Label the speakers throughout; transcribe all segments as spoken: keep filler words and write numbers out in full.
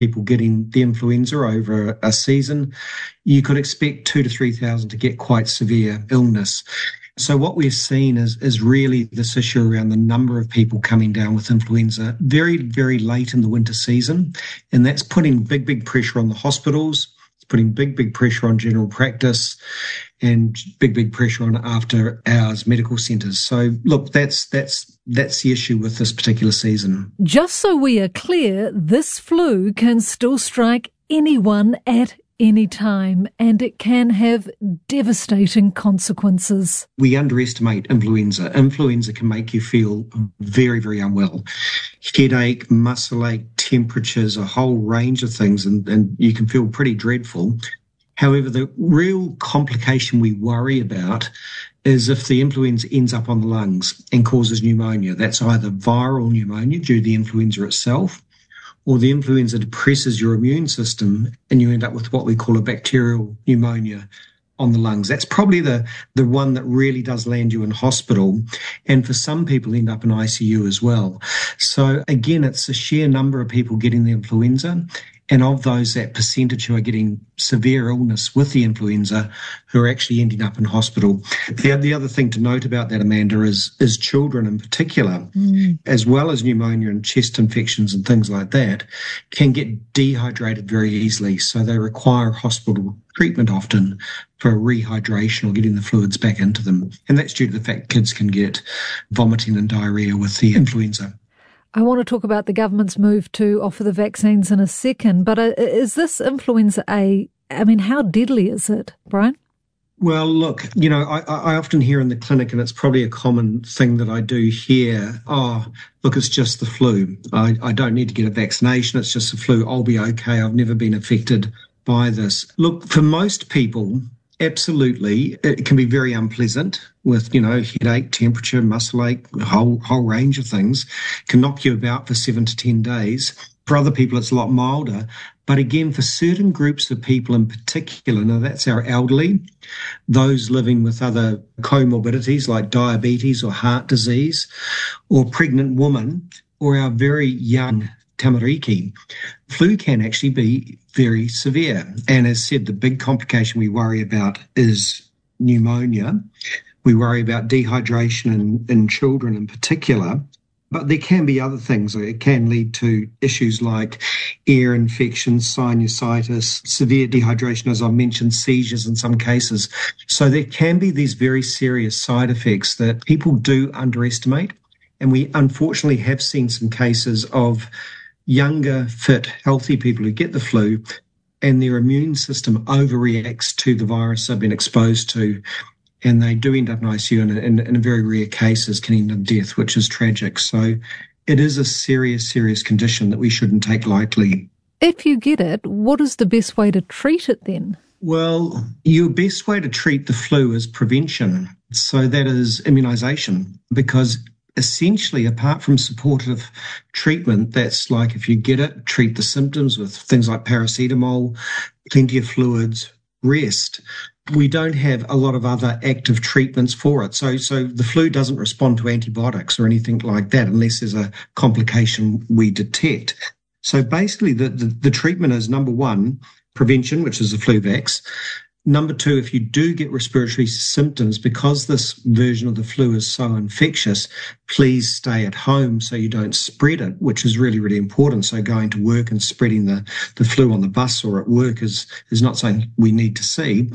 Speaker 1: people getting the influenza over a season, you could expect two to three thousand to get quite severe illness. So what we've seen is, is really this issue around the number of people coming down with influenza very, very late in the winter season. And that's putting big, big pressure on the hospitals. It's putting big, big pressure on general practice and big, big pressure on after hours medical centres. So look, that's that's that's the issue with this particular season.
Speaker 2: Just so we are clear, this flu can still strike anyone at any time, and it can have devastating consequences.
Speaker 1: We underestimate influenza. Influenza can make you feel very, very unwell. Headache, muscle ache, temperatures, a whole range of things, and, and you can feel pretty dreadful. However, the real complication we worry about is if the influenza ends up on the lungs and causes pneumonia. That's either viral pneumonia due to the influenza itself, or the influenza depresses your immune system and you end up with what we call a bacterial pneumonia on the lungs. That's probably the, the one that really does land you in hospital, and for some people end up in I C U as well. So again, it's a sheer number of people getting the influenza, and of those, that percentage who are getting severe illness with the influenza who are actually ending up in hospital. The, the other thing to note about that, Amanda, is, is children in particular, mm. as well as pneumonia and chest infections and things like that, can get dehydrated very easily. So they require hospital treatment often for rehydration or getting the fluids back into them. And that's due to the fact kids can get vomiting and diarrhoea with the influenza.
Speaker 2: I want to talk about the government's move to offer the vaccines in a second, but uh, is this influenza A, I mean, how deadly is it, Brian?
Speaker 1: Well, look, you know, I, I often hear in the clinic, and it's probably a common thing that I do hear, oh, look, it's just the flu. I, I don't need to get a vaccination. It's just the flu. I'll be okay. I've never been affected by this. Look, for most people, absolutely, it can be very unpleasant with, you know, headache, temperature, muscle ache, a whole, whole range of things. Can knock you about for seven to ten days. For other people, it's a lot milder. But again, for certain groups of people in particular, now that's our elderly, those living with other comorbidities like diabetes or heart disease, or pregnant women, or our very young tamariki, flu can actually be very severe. And as said, the big complication we worry about is pneumonia. We worry about dehydration in, in children in particular. But there can be other things. It can lead to issues like ear infections, sinusitis, severe dehydration, as I mentioned, seizures in some cases. So there can be these very serious side effects that people do underestimate. And we unfortunately have seen some cases of younger, fit, healthy people who get the flu and their immune system overreacts to the virus they've been exposed to, and they do end up in I C U, and in, in very rare cases can end in death, which is tragic. So it is a serious, serious condition that we shouldn't take lightly.
Speaker 2: If you get it, what is the best way to treat it then?
Speaker 1: Well, your best way to treat the flu is prevention. So that is immunisation, because essentially, apart from supportive treatment, that's like if you get it, treat the symptoms with things like paracetamol, plenty of fluids, rest. We don't have a lot of other active treatments for it. So, so the flu doesn't respond to antibiotics or anything like that unless there's a complication we detect. So basically, the, the, the treatment is, number one, prevention, which is the flu vax. Number two, if you do get respiratory symptoms, because this version of the flu is so infectious, please stay at home so you don't spread it, which is really, really important. So going to work and spreading the, the flu on the bus or at work is, is not something we need to see.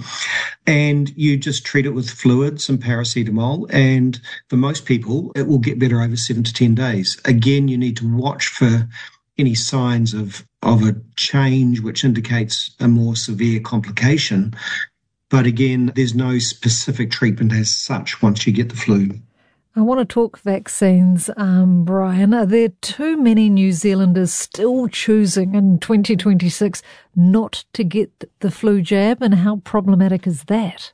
Speaker 1: And you just treat it with fluids and paracetamol. And for most people, it will get better over seven to ten days. Again, you need to watch for any signs of, of a change which indicates a more severe complication. But again, there's no specific treatment as such once you get the flu.
Speaker 2: I want to talk vaccines, um, Brian. Are there too many New Zealanders still choosing in twenty twenty-six not to get the flu jab, and how problematic is that?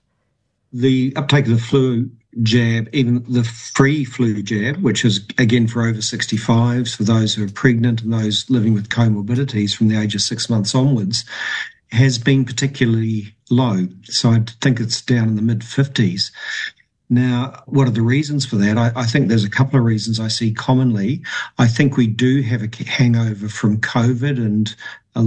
Speaker 1: The uptake of the flu jab, even the free flu jab, which is again for over sixty-fives, for those who are pregnant and those living with comorbidities from the age of six months onwards, has been particularly low. So I think it's down in the mid fifties. Now, what are the reasons for that? I, I think there's a couple of reasons I see commonly. I think we do have a hangover from COVID and a